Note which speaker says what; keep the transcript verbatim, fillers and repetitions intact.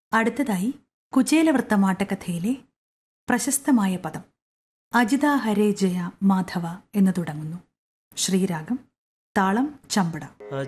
Speaker 1: അടുത്തതായി കുചേലവൃത്തമാട്ടക്കഥയിലെ പ്രശസ്തമായ പദം അജിത ഹരേ ജയ മാധവ എന്ന് തുടങ്ങുന്നു. ശ്രീരാഗം, താളം ചമ്പട.